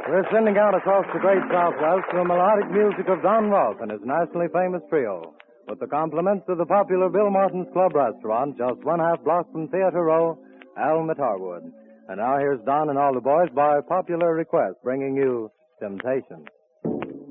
We're sending out across the great Southwest the melodic music of Don Ross and his nationally famous trio, with the compliments of the popular Bill Martin's Club restaurant, just 1/2 block from Theater Row, Elm at Harwood. And now here's Don and all the boys by popular request, bringing you Temptation.